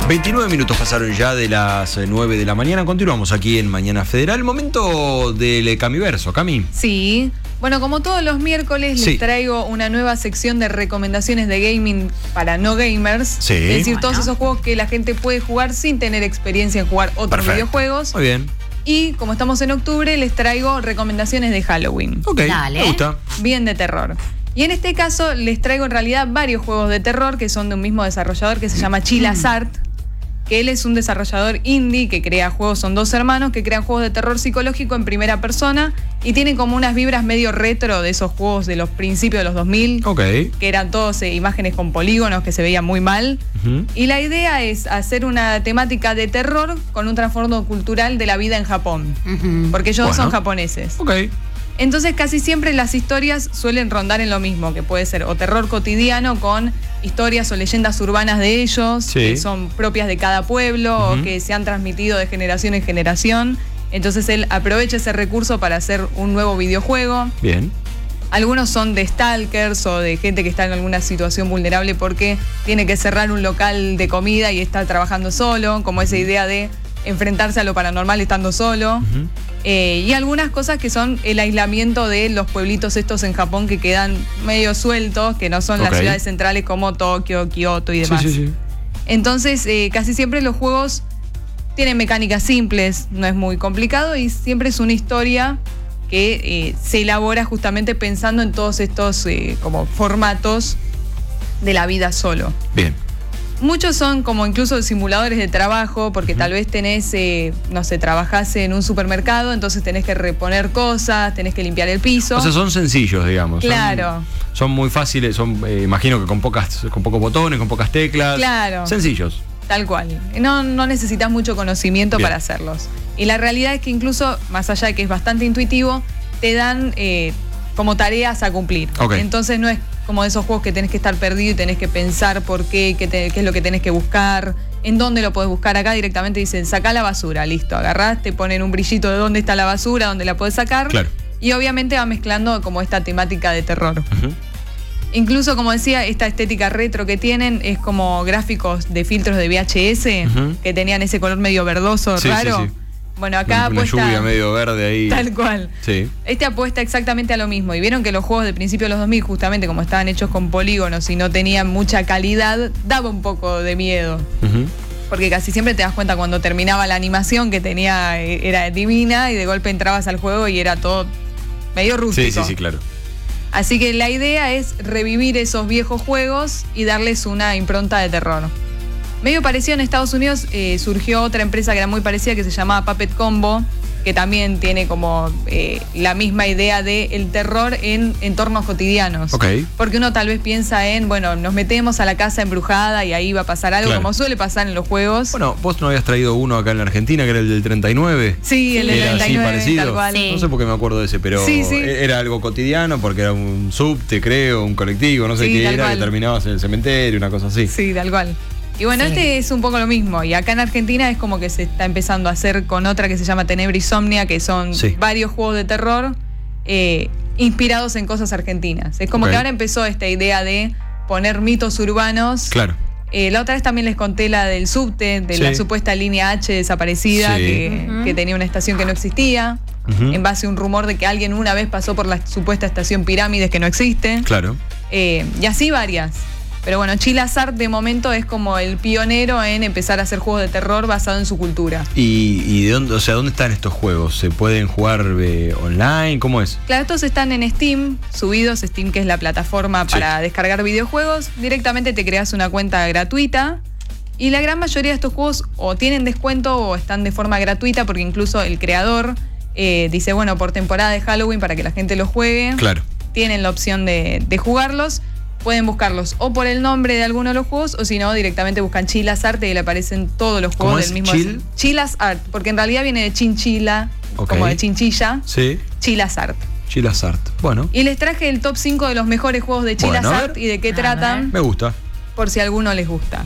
29 minutos pasaron ya de las 9 de la mañana. Continuamos aquí en Mañana Federal. Momento del Camiverso. Cami. Sí. Bueno, como todos los miércoles, les traigo una nueva sección de recomendaciones de gaming para no gamers. Sí. Es decir, todos esos juegos que la gente puede jugar sin tener experiencia en jugar otros videojuegos. Muy bien. Y como estamos en octubre, les traigo recomendaciones de Halloween. Ok, me gusta. Bien de terror. Y en este caso les traigo en realidad varios juegos de terror que son de un mismo desarrollador que se llama Chilas Art, que él es un desarrollador indie que crea juegos, son dos hermanos que crean juegos de terror psicológico en primera persona y tienen como unas vibras medio retro de esos juegos de los principios de los 2000, que eran todos imágenes con polígonos que se veían muy mal. Y la idea es hacer una temática de terror con un trasfondo cultural de la vida en Japón, porque ellos son japoneses. Entonces casi siempre las historias suelen rondar en lo mismo, que puede ser o terror cotidiano con historias o leyendas urbanas de ellos, que son propias de cada pueblo o que se han transmitido de generación en generación. Entonces él aprovecha ese recurso para hacer un nuevo videojuego. Bien. Algunos son de stalkers o de gente que está en alguna situación vulnerable porque tiene que cerrar un local de comida y está trabajando solo, como esa idea de enfrentarse a lo paranormal estando solo. Y algunas cosas que son el aislamiento de los pueblitos estos en Japón que quedan medio sueltos, que no son las ciudades centrales como Tokio, Kioto y demás. Entonces, casi siempre los juegos tienen mecánicas simples, no es muy complicado y siempre es una historia que se elabora justamente pensando en todos estos como formatos de la vida solo. Bien. Muchos son como incluso simuladores de trabajo, porque tal vez tenés, no sé, trabajás en un supermercado, entonces tenés que reponer cosas, tenés que limpiar el piso. O sea, son sencillos, digamos. Claro. Son muy fáciles, son, imagino que con pocos botones, con pocas teclas. Claro. Sencillos. Tal cual. No necesitas mucho conocimiento para hacerlos. Y la realidad es que incluso, más allá de que es bastante intuitivo, te dan como tareas a cumplir. Entonces no es como de esos juegos que tenés que estar perdido y tenés que pensar por qué es lo que tenés que buscar, en dónde lo podés buscar. Acá directamente dicen, sacá la basura, listo, agarrás, te ponen un brillito de dónde está la basura, dónde la podés sacar. Claro. Y obviamente va mezclando como esta temática de terror. Incluso, como decía, esta estética retro que tienen es como gráficos de filtros de VHS que tenían ese color medio verdoso, raro. Bueno, acá apuesta... Una lluvia medio verde ahí. Tal cual. Este apuesta exactamente a lo mismo. Y vieron que los juegos de principio de los 2000, justamente como estaban hechos con polígonos y no tenían mucha calidad, daba un poco de miedo. Porque casi siempre te das cuenta cuando terminaba la animación que tenía, era divina, y de golpe entrabas al juego y era todo medio rústico. Sí, claro. Así que la idea es revivir esos viejos juegos y darles una impronta de terror. Medio parecido en Estados Unidos surgió otra empresa que era muy parecida que se llamaba Puppet Combo, que también tiene como la misma idea del terror en entornos cotidianos. Porque uno tal vez piensa en, bueno, nos metemos a la casa embrujada y ahí va a pasar algo, como suele pasar en los juegos. Bueno, vos no habías traído uno acá en la Argentina, que era el del 39. Sí, el del 39, así parecido. Tal cual. No sé por qué me acuerdo de ese, pero era algo cotidiano, porque era un subte, creo, un colectivo, no sé qué era, que terminabas en el cementerio, una cosa así. Sí, tal cual. Y bueno, este es un poco lo mismo. Y acá en Argentina es como que se está empezando a hacer con otra que se llama Tenebra Insomnia, que son varios juegos de terror inspirados en cosas argentinas. Es como que ahora empezó esta idea de poner mitos urbanos. Claro. La otra vez también les conté la del subte, de la supuesta línea H desaparecida, que tenía una estación que no existía, en base a un rumor de que alguien una vez pasó por la supuesta estación Pirámides que no existe. Claro. Y así varias. Pero bueno, Chilas Art de momento es como el pionero en empezar a hacer juegos de terror basado en su cultura. ¿Y de dónde, dónde están estos juegos? ¿Se pueden jugar online? ¿Cómo es? Claro, estos están en Steam, subidos. Steam, que es la plataforma para descargar videojuegos. Directamente te creas una cuenta gratuita. Y la gran mayoría de estos juegos o tienen descuento o están de forma gratuita, porque incluso el creador dice, bueno, por temporada de Halloween para que la gente los juegue. Claro. Tienen la opción de jugarlos. Pueden buscarlos o por el nombre de alguno de los juegos, o si no, directamente buscan Chilas Art y le aparecen todos los juegos del mismo. Chilas Art, porque en realidad viene de chinchila, como de chinchilla. Chilas Art. Chilas Art. Bueno. Y les traje el top 5 de los mejores juegos de Chilas Art y de qué tratan. Me gusta. Por si a alguno les gusta.